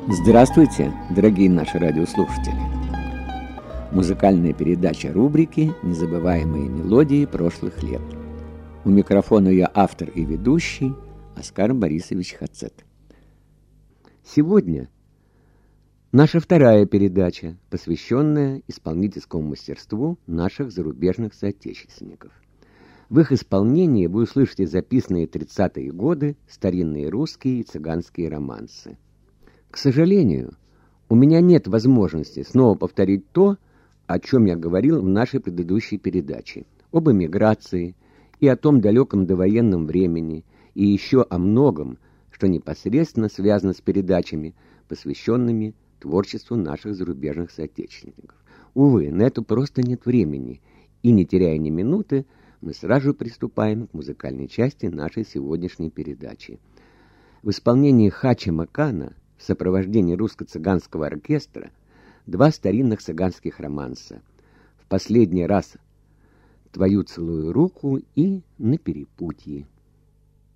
Здравствуйте, дорогие наши радиослушатели! Музыкальная передача рубрики «Незабываемые мелодии прошлых лет». У микрофона я автор и ведущий Оскар Борисович Хацет. Сегодня наша вторая передача, посвященная исполнительскому мастерству наших зарубежных соотечественников. В их исполнении вы услышите записанные 30-е годы старинные русские и цыганские романсы. К сожалению, у меня нет возможности снова повторить то, о чем я говорил в нашей предыдущей передаче, об эмиграции и о том далеком довоенном времени, и еще о многом, что непосредственно связано с передачами, посвященными творчеству наших зарубежных соотечественников. Увы, на это просто нет времени, и, не теряя ни минуты, мы сразу приступаем к музыкальной части нашей сегодняшней передачи. В исполнении Хача Макана в сопровождении русско-цыганского оркестра два старинных цыганских романса «В последний раз твою целую руку» и «На перепутье».